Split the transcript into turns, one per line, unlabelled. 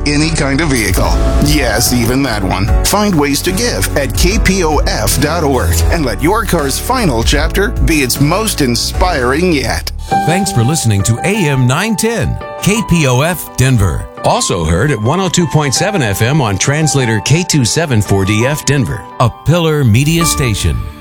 any kind of vehicle. Yes, even that one. Find ways to give at kpof.org and let your car's final chapter be its most inspiring yet.
Thanks for listening to AM 910, KPOF Denver. Also heard at 102.7 FM on translator K27 4DF Denver, a Pillar Media station.